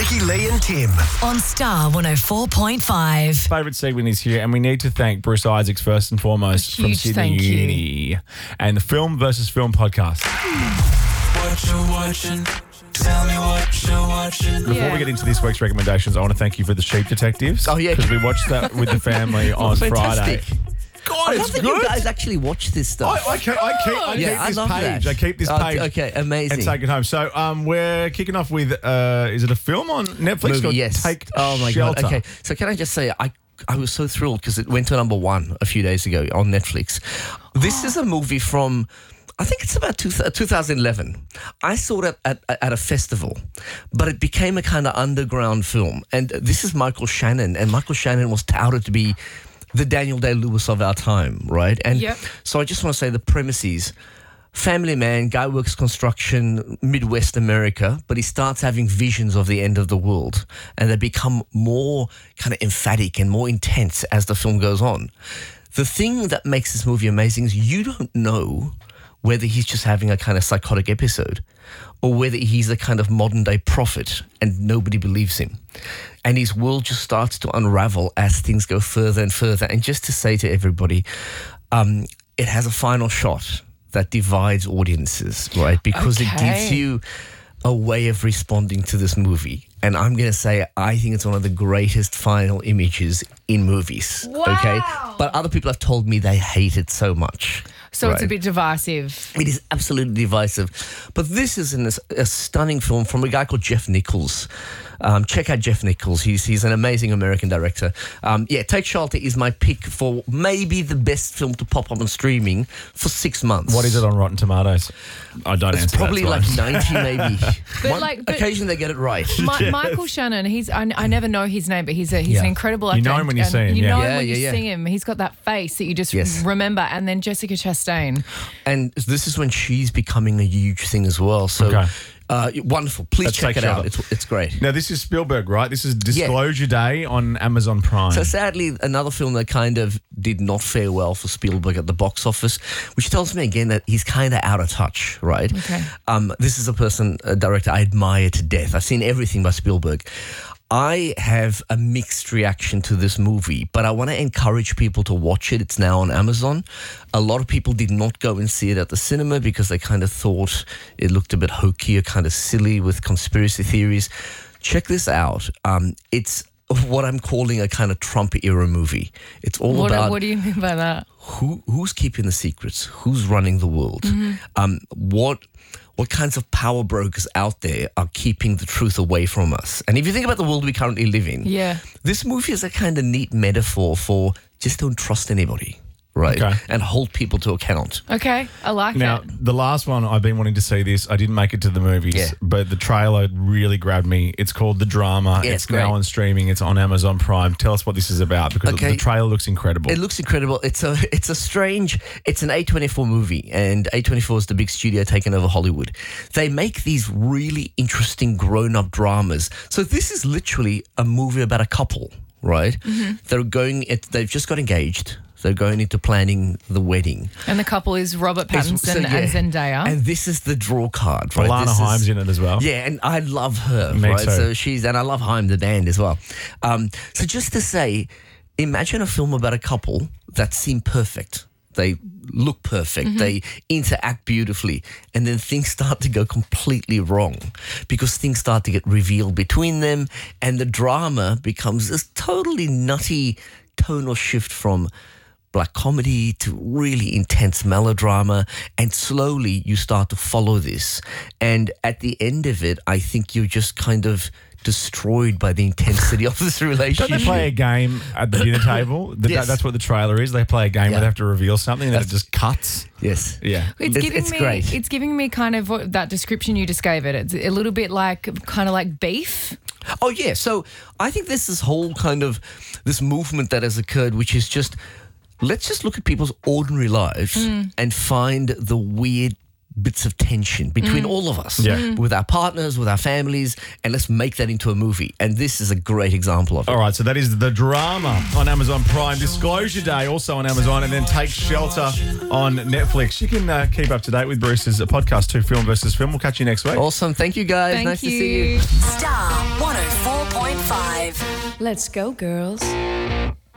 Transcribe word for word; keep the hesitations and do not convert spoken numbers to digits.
Ricky, Lee and Tim. On Star one oh four point five. Favourite segment is here, and we need to thank Bruce Isaacs first and foremost from Huge Sydney thank you. Uni and the Film versus Film podcast. What you watching? Tell me what you're watching. Before Yeah. we get into this week's recommendations, I want to thank you for The Sheep Detectives. Oh, yeah. Because we watched that with the family on Fantastic. Friday. God, I it's love that good. you guys actually watch this stuff. I, I keep, I keep, I Yeah, keep I this love page. that. I keep this Oh, page. okay, amazing. And take it home. So um, we're kicking off with, uh, is it a film on Netflix? Movie, called yes. Take oh my Shelter. god. Okay. So can I just say I I was so thrilled because it went to number one a few days ago on Netflix. This is a movie from I think it's about two, uh, twenty eleven. I saw it at, at, at a festival, but it became a kind of underground film. And this is Michael Shannon, and Michael Shannon was touted to be the Daniel Day-Lewis of our time, right? And Yep. so I just want to say the premises. Family man, guy works construction, Midwest America, but he starts having visions of the end of the world, and they become more kind of emphatic and more intense as the film goes on. The thing that makes this movie amazing is you don't know whether he's just having a kind of psychotic episode or whether he's a kind of modern day prophet and nobody believes him. And his world just starts to unravel as things go further and further. And just to say to everybody, um, it has a final shot that divides audiences, right? Because it gives Okay. you a way of responding to this movie. And I'm going to say, I think it's one of the greatest final images in movies. Okay. Wow. But other people have told me they hate it so much. So it's a right? bit divisive. It is absolutely divisive. But this is an, a stunning film from a guy called Jeff Nichols. Um, check out Jeff Nichols. He's he's an amazing American director. Um, yeah, Take Shelter is my pick for maybe the best film to pop up on streaming for six months. What is it on Rotten Tomatoes? I don't It's answer probably that, like so- ninety maybe. But One- like- but- occasionally they get it right. Mi- Michael Shannon, he's I, I never know his name, but he's a, he's Yeah. an incredible actor. You know him when you and see him, You yeah. know Yeah, him when yeah, you yeah. see him. He's got that face that you just Yes. remember. And then Jessica Chastain. And this is when she's becoming a huge thing as well. So Okay. uh, wonderful. Please Let's check take it out. Shelter. It's, it's great. Now, this is Spielberg, right? This is Disclosure Day on Amazon Prime. So sadly, another film that kind of did not fare well for Spielberg at the box office, which tells me again that he's kind of out of touch, right? Okay. Um, this is a person, a director I admire to death. I've seen everything by Spielberg. I have a mixed reaction to this movie, but I want to encourage people to watch it. It's now on Amazon. A lot of people did not go and see it at the cinema because they kind of thought it looked a bit hokey or kind of silly with conspiracy theories. Check this out. Um, it's what I'm calling a kind of Trump era movie. It's all What, about what do you mean by that? who who's keeping the secrets, who's running the world, um, what what kinds of power brokers out there are keeping the truth away from us. And if you think about the world we currently live in, Yeah. this movie is a kind of neat metaphor for just don't trust anybody, right? Okay. And hold people to account. Okay, I like Now, it. the last one, I've been wanting to see this. I didn't make it to the movies, Yeah. but the trailer really grabbed me. It's called The Drama. Yeah, it's it's now great. on streaming. It's on Amazon Prime. Tell us what this is about because Okay. the trailer looks incredible. It looks incredible. It's a it's a strange. It's an A twenty-four movie, and A twenty-four is the big studio taking over Hollywood. They make these really interesting grown-up dramas. So this is literally a movie about a couple, right? They're going. It, they've just got engaged. They're going into planning the wedding. And the couple is Robert It's- Pattinson so, yeah. and Zendaya. And this is the draw card, right? Alana This is- Haim's in it as well. Yeah, and I love her, Me right? too. So she's, and I love Haim, the band as well. Um, so just to say, imagine a film about a couple that seem perfect. They look perfect. They interact beautifully. And then things start to go completely wrong because things start to get revealed between them. And the drama becomes this totally nutty tonal shift from black comedy to really intense melodrama, and slowly you start to follow this. And at the end of it, I think you're just kind of destroyed by the intensity of this Don't relationship. they play a game at the dinner table? That, Yes. That's what the trailer is. They play a game Yeah. where they have to reveal something and then it That's- just cuts. Yes. Yeah. It's, It's- giving it's me. great. It's giving me kind of what, that description you just gave it. It's a little bit like kind of like beef. Oh, yeah. So I think there's this whole kind of this movement that has occurred, which is just let's just look at people's ordinary lives and find the weird bits of tension between all of us, Yeah. with our partners, with our families, and let's make that into a movie. And this is a great example of it. All right, so that is The Drama on Amazon Prime. Disclosure Day also on Amazon, and then Take Shelter on Netflix. You can uh, keep up to date with Bruce's podcast too, Film versus Film. We'll catch you next week. Awesome. Thank you, guys. Thank nice you. to see you. Star one oh four. five. Let's go, girls.